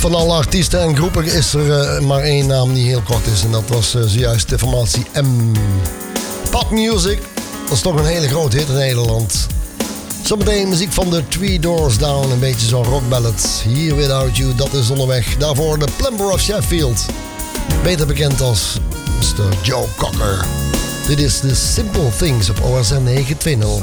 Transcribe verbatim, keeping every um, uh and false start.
Van alle artiesten en groepen is er uh, maar één naam die heel kort is. En dat was uh, zojuist de formatie M. Pop Music, dat is toch een hele grote hit in Nederland. Zometeen muziek van de Three Doors Down, een beetje zo'n rockballad. Here Without You, dat is onderweg. Daarvoor de Plumber of Sheffield, beter bekend als mister Joe Cocker. Dit is The Simple Things op O R Z negen twintig.